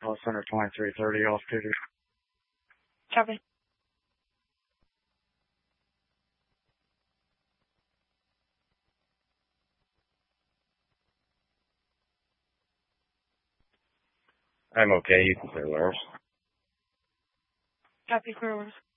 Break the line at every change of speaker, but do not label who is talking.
Call Center 2330 off duty.
Copy.
I'm okay. You can clear Lawrence.
Copy, clear Lawrence.